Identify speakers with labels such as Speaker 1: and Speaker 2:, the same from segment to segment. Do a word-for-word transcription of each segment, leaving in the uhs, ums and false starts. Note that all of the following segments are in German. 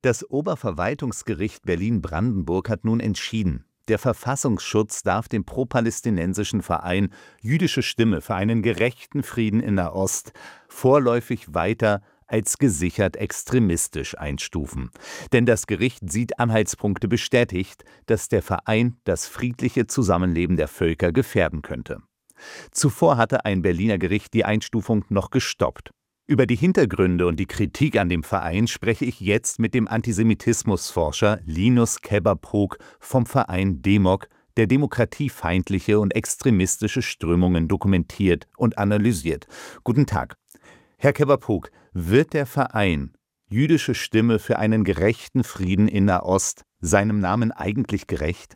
Speaker 1: Das Oberverwaltungsgericht Berlin-Brandenburg hat nun entschieden, der Verfassungsschutz darf dem pro-palästinensischen Verein Jüdische Stimme für einen gerechten Frieden in Nahost vorläufig weiter als gesichert extremistisch einstufen. Denn das Gericht sieht Anhaltspunkte bestätigt, dass der Verein das friedliche Zusammenleben der Völker gefährden könnte. Zuvor hatte ein Berliner Gericht die Einstufung noch gestoppt. Über die Hintergründe und die Kritik an dem Verein spreche ich jetzt mit dem Antisemitismusforscher Linus Keber-Pog vom Verein DEMOK, der demokratiefeindliche und extremistische Strömungen dokumentiert und analysiert. Guten Tag. Herr Keber-Pog, wird der Verein Jüdische Stimme für einen gerechten Frieden in Nahost seinem Namen eigentlich gerecht?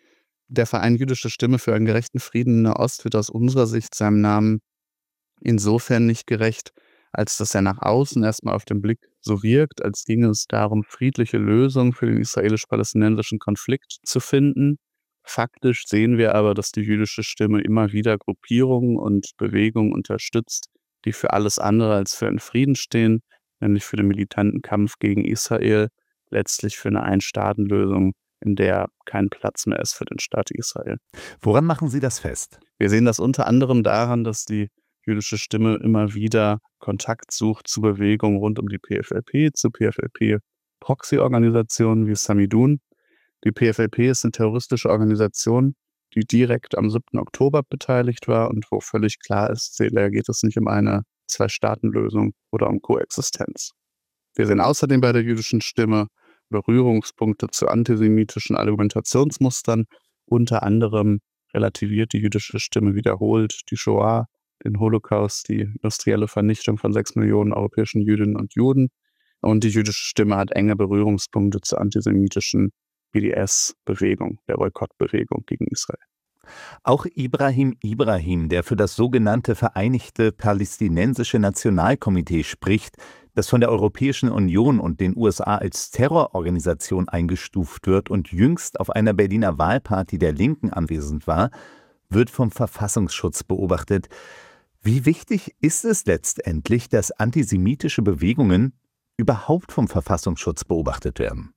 Speaker 2: Der Verein Jüdische Stimme für einen gerechten Frieden in Nahost wird aus unserer Sicht seinem Namen insofern nicht gerecht, als dass er nach außen erstmal auf den Blick so wirkt, als ginge es darum, friedliche Lösungen für den israelisch-palästinensischen Konflikt zu finden. Faktisch sehen wir aber, dass die Jüdische Stimme immer wieder Gruppierungen und Bewegungen unterstützt, die für alles andere als für einen Frieden stehen, nämlich für den militanten Kampf gegen Israel, letztlich für eine Ein-Staaten-Lösung, in der kein Platz mehr ist für den Staat Israel.
Speaker 1: Woran machen Sie das fest?
Speaker 2: Wir sehen das unter anderem daran, dass die Jüdische Stimme immer wieder Kontakt sucht zu Bewegungen rund um die P F L P, zu P F L P-Proxy-Organisationen wie Samidun. Die P F L P ist eine terroristische Organisation, die direkt am siebten Oktober beteiligt war und wo völlig klar ist, da geht es nicht um eine Zwei-Staaten-Lösung oder um Koexistenz. Wir sehen außerdem bei der Jüdischen Stimme Berührungspunkte zu antisemitischen Argumentationsmustern. Unter anderem relativiert die Jüdische Stimme wiederholt die Shoah, den Holocaust, die industrielle Vernichtung von sechs Millionen europäischen Jüdinnen und Juden. Und die Jüdische Stimme hat enge Berührungspunkte zur antisemitischen B D S-Bewegung, der Boykottbewegung gegen Israel.
Speaker 1: Auch Ibrahim Ibrahim, der für das sogenannte Vereinigte Palästinensische Nationalkomitee spricht, das von der Europäischen Union und den U S A als Terrororganisation eingestuft wird und jüngst auf einer Berliner Wahlparty der Linken anwesend war, wird vom Verfassungsschutz beobachtet. Wie wichtig ist es letztendlich, dass antisemitische Bewegungen überhaupt vom Verfassungsschutz beobachtet werden?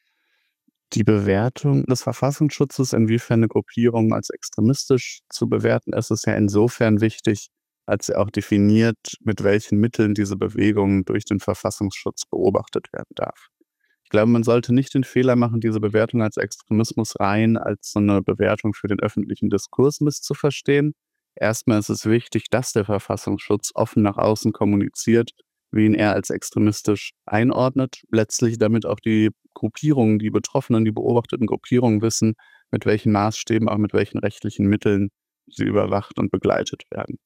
Speaker 2: Die Bewertung des Verfassungsschutzes, inwiefern eine Gruppierung als extremistisch zu bewerten ist, ist ja insofern wichtig, als er auch definiert, mit welchen Mitteln diese Bewegung durch den Verfassungsschutz beobachtet werden darf. Ich glaube, man sollte nicht den Fehler machen, diese Bewertung als Extremismus rein als so eine Bewertung für den öffentlichen Diskurs misszuverstehen. Erstmal ist es wichtig, dass der Verfassungsschutz offen nach außen kommuniziert, wen er als extremistisch einordnet. Letztlich damit auch die Gruppierungen, die Betroffenen, die beobachteten Gruppierungen wissen, mit welchen Maßstäben, auch mit welchen rechtlichen Mitteln sie überwacht und begleitet werden.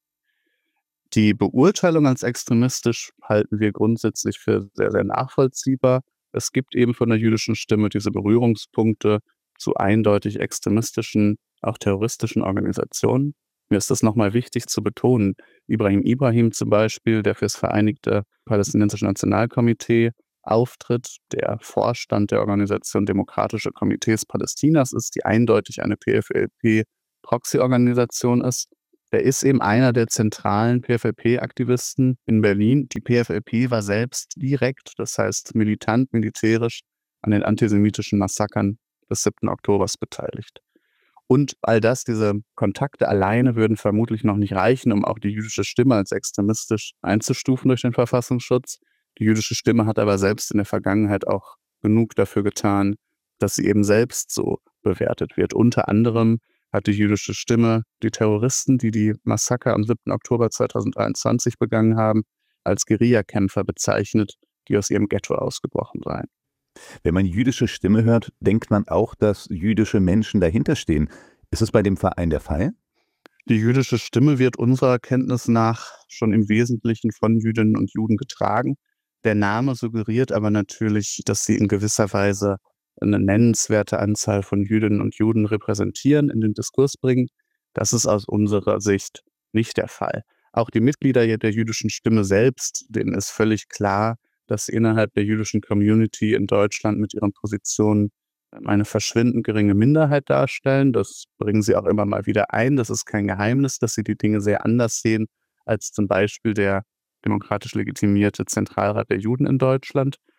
Speaker 2: Die Beurteilung als extremistisch halten wir grundsätzlich für sehr, sehr nachvollziehbar. Es gibt eben von der Jüdischen Stimme diese Berührungspunkte zu eindeutig extremistischen, auch terroristischen Organisationen. Mir ist das nochmal wichtig zu betonen. Ibrahim Ibrahim zum Beispiel, der für das Vereinigte Palästinensische Nationalkomitee auftritt, der Vorstand der Organisation Demokratische Komitees Palästinas ist, die eindeutig eine P F L P-Proxy-Organisation ist. Der ist eben einer der zentralen P F L P-Aktivisten in Berlin. Die P F L P war selbst direkt, das heißt militant, militärisch, an den antisemitischen Massakern des siebten Oktobers beteiligt. Und all das, diese Kontakte alleine würden vermutlich noch nicht reichen, um auch die Jüdische Stimme als extremistisch einzustufen durch den Verfassungsschutz. Die Jüdische Stimme hat aber selbst in der Vergangenheit auch genug dafür getan, dass sie eben selbst so bewertet wird. Unter anderem hat die Jüdische Stimme die Terroristen, die die Massaker am siebten Oktober zweitausenddreiundzwanzig begangen haben, als Guerillakämpfer bezeichnet, die aus ihrem Ghetto ausgebrochen seien.
Speaker 1: Wenn man Jüdische Stimme hört, denkt man auch, dass jüdische Menschen dahinterstehen. Ist es bei dem Verein der Fall?
Speaker 2: Die Jüdische Stimme wird unserer Kenntnis nach schon im Wesentlichen von Jüdinnen und Juden getragen. Der Name suggeriert aber natürlich, dass sie in gewisser Weise eine nennenswerte Anzahl von Jüdinnen und Juden repräsentieren, in den Diskurs bringen. Das ist aus unserer Sicht nicht der Fall. Auch die Mitglieder der Jüdischen Stimme selbst, denen ist völlig klar, dass sie innerhalb der jüdischen Community in Deutschland mit ihren Positionen eine verschwindend geringe Minderheit darstellen. Das bringen sie auch immer mal wieder ein. Das ist kein Geheimnis, dass sie die Dinge sehr anders sehen als zum Beispiel der demokratisch legitimierte Zentralrat der Juden in Deutschland.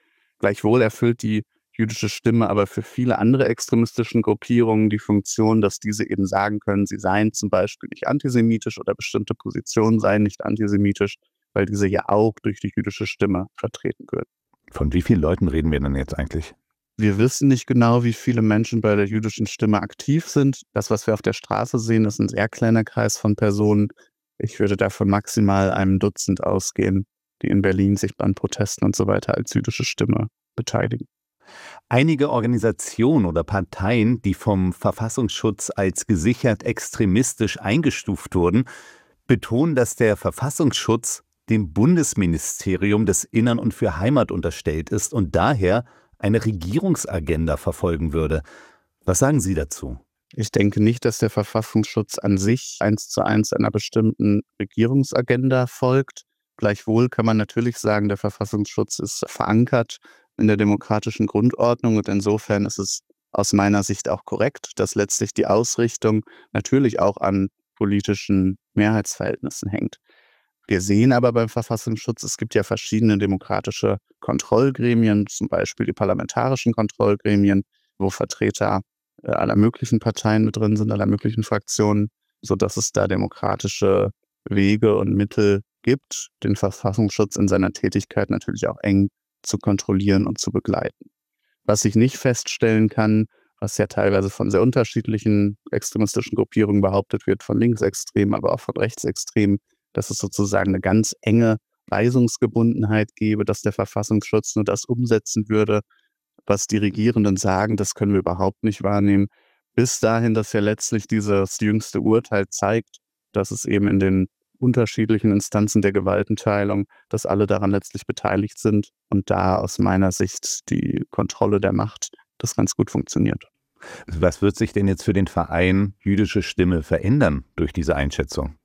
Speaker 2: Gleichwohl erfüllt die jüdische Stimme aber für viele andere extremistischen Gruppierungen die Funktion, dass diese eben sagen können, sie seien zum Beispiel nicht antisemitisch oder bestimmte Positionen seien nicht antisemitisch, weil diese ja auch durch die jüdische Stimme vertreten würden.
Speaker 1: Von wie vielen Leuten reden wir denn jetzt eigentlich?
Speaker 2: Wir wissen nicht genau, wie viele Menschen bei der jüdischen Stimme aktiv sind. Das, was wir auf der Straße sehen, ist ein sehr kleiner Kreis von Personen. Ich würde da von maximal einem Dutzend ausgehen, die in Berlin sich an Protesten und so weiter als jüdische Stimme beteiligen.
Speaker 1: Einige Organisationen oder Parteien, die vom Verfassungsschutz als gesichert extremistisch eingestuft wurden, betonen, dass der Verfassungsschutz dem Bundesministerium des Innern und für Heimat unterstellt ist und daher eine Regierungsagenda verfolgen würde. Was sagen Sie dazu?
Speaker 2: Ich denke nicht, dass der Verfassungsschutz an sich eins zu eins einer bestimmten Regierungsagenda folgt. Gleichwohl kann man natürlich sagen, der Verfassungsschutz ist verankert in der demokratischen Grundordnung und insofern ist es aus meiner Sicht auch korrekt, dass letztlich die Ausrichtung natürlich auch an politischen Mehrheitsverhältnissen hängt. Wir sehen aber beim Verfassungsschutz, es gibt ja verschiedene demokratische Kontrollgremien, zum Beispiel die parlamentarischen Kontrollgremien, wo Vertreter äh, aller möglichen Parteien mit drin sind, aller möglichen Fraktionen, sodass es da demokratische Wege und Mittel gibt, den Verfassungsschutz in seiner Tätigkeit natürlich auch eng zu kontrollieren und zu begleiten. Was ich nicht feststellen kann, was ja teilweise von sehr unterschiedlichen extremistischen Gruppierungen behauptet wird, von Linksextremen, aber auch von Rechtsextremen, dass es sozusagen eine ganz enge Weisungsgebundenheit gäbe, dass der Verfassungsschutz nur das umsetzen würde, was die Regierenden sagen. Das können wir überhaupt nicht wahrnehmen. Bis dahin, dass ja letztlich dieses jüngste Urteil zeigt, dass es eben in den unterschiedlichen Instanzen der Gewaltenteilung, dass alle daran letztlich beteiligt sind und da aus meiner Sicht die Kontrolle der Macht das ganz gut funktioniert.
Speaker 1: Was wird sich denn jetzt für den Verein Jüdische Stimme verändern durch diese Einschätzung?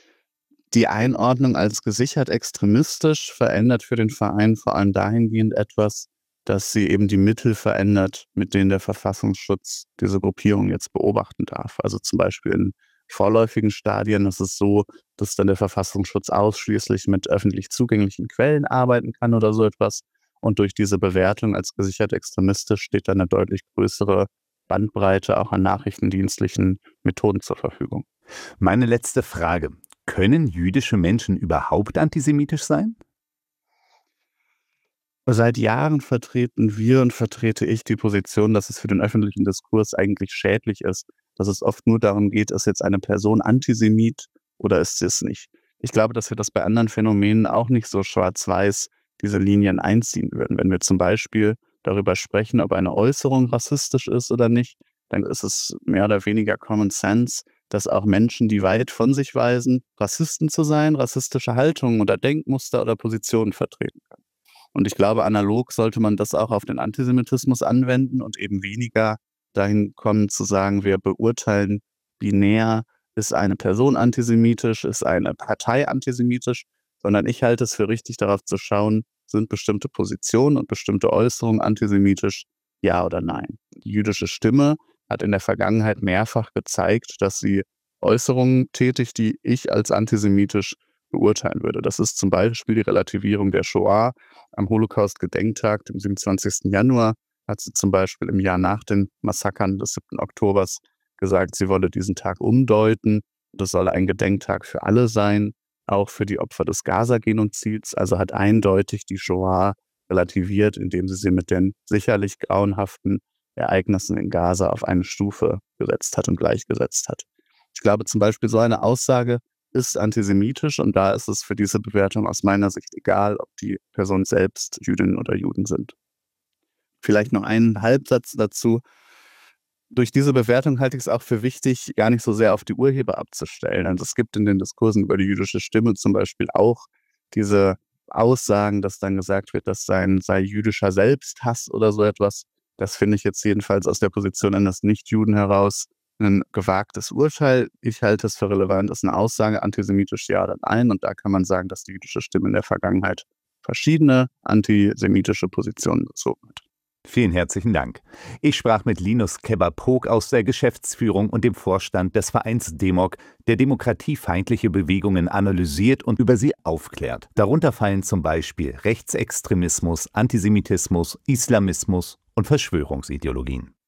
Speaker 2: Die Einordnung als gesichert extremistisch verändert für den Verein vor allem dahingehend etwas, dass sie eben die Mittel verändert, mit denen der Verfassungsschutz diese Gruppierung jetzt beobachten darf. Also zum Beispiel in vorläufigen Stadien ist es so, dass dann der Verfassungsschutz ausschließlich mit öffentlich zugänglichen Quellen arbeiten kann oder so etwas. Und durch diese Bewertung als gesichert extremistisch steht dann eine deutlich größere Bandbreite auch an nachrichtendienstlichen Methoden zur Verfügung.
Speaker 1: Meine letzte Frage. Können jüdische Menschen überhaupt antisemitisch sein?
Speaker 2: Seit Jahren vertreten wir und vertrete ich die Position, dass es für den öffentlichen Diskurs eigentlich schädlich ist, dass es oft nur darum geht, ist jetzt eine Person Antisemit oder ist sie es nicht. Ich glaube, dass wir das bei anderen Phänomenen auch nicht so schwarz-weiß diese Linien einziehen würden. Wenn wir zum Beispiel darüber sprechen, ob eine Äußerung rassistisch ist oder nicht, dann ist es mehr oder weniger Common Sense, dass auch Menschen, die weit von sich weisen, Rassisten zu sein, rassistische Haltungen oder Denkmuster oder Positionen vertreten können. Und ich glaube, analog sollte man das auch auf den Antisemitismus anwenden und eben weniger dahin kommen zu sagen, wir beurteilen binär, ist eine Person antisemitisch, ist eine Partei antisemitisch, sondern ich halte es für richtig, darauf zu schauen, sind bestimmte Positionen und bestimmte Äußerungen antisemitisch, ja oder nein. Die jüdische Stimme hat in der Vergangenheit mehrfach gezeigt, dass sie Äußerungen tätigt, die ich als antisemitisch beurteilen würde. Das ist zum Beispiel die Relativierung der Shoah am Holocaust-Gedenktag, dem siebenundzwanzigsten Januar, hat sie zum Beispiel im Jahr nach den Massakern des siebten Oktobers gesagt, sie wolle diesen Tag umdeuten. Das solle ein Gedenktag für alle sein, auch für die Opfer des Gaza-Genozids. Also hat eindeutig die Shoah relativiert, indem sie sie mit den sicherlich grauenhaften Ereignissen in Gaza auf eine Stufe gesetzt hat und gleichgesetzt hat. Ich glaube zum Beispiel, so eine Aussage ist antisemitisch und da ist es für diese Bewertung aus meiner Sicht egal, ob die Personen selbst Jüdinnen oder Juden sind. Vielleicht noch einen Halbsatz dazu. Durch diese Bewertung halte ich es auch für wichtig, gar nicht so sehr auf die Urheber abzustellen. Also es gibt in den Diskursen über die jüdische Stimme zum Beispiel auch diese Aussagen, dass dann gesagt wird, das sei, sei jüdischer Selbsthass oder so etwas. Das finde ich jetzt jedenfalls aus der Position eines Nichtjuden heraus ein gewagtes Urteil. Ich halte es für relevant, dass eine Aussage antisemitisch ja oder nein. Und da kann man sagen, dass die jüdische Stimme in der Vergangenheit verschiedene antisemitische Positionen bezogen hat.
Speaker 1: Vielen herzlichen Dank. Ich sprach mit Linus Kebber-Pog aus der Geschäftsführung und dem Vorstand des Vereins Demok, der demokratiefeindliche Bewegungen analysiert und über sie aufklärt. Darunter fallen zum Beispiel Rechtsextremismus, Antisemitismus, Islamismus und Verschwörungsideologien.